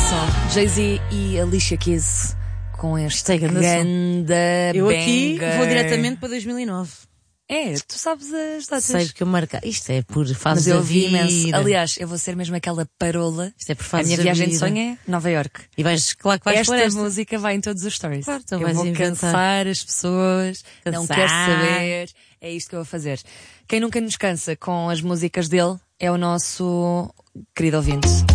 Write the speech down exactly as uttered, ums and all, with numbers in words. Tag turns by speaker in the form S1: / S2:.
S1: som. Jay-Z e Alicia Keys com este
S2: é grande
S1: ganda
S2: Eu aqui
S1: banger.
S2: vou diretamente para dois mil e nove.
S1: É, tu sabes as datas.
S2: Sei porque eu marco. Isto é por
S1: Mas
S2: fases
S1: eu
S2: da
S1: vi
S2: vida.
S1: imenso. Aliás, eu vou ser mesmo aquela parola.
S2: Isto é por
S1: A
S2: fases
S1: minha
S2: da
S1: viagem de
S2: vida.
S1: sonho é Nova York.
S2: E vais, claro que vais
S1: Esta
S2: por esta.
S1: música vai em todos os stories.
S2: Claro, então
S1: eu
S2: vais
S1: vou
S2: inventar.
S1: cansar as pessoas, não
S2: Cansar.
S1: quero saber. É isto que eu vou fazer. Quem nunca nos cansa com as músicas dele é o nosso querido ouvinte.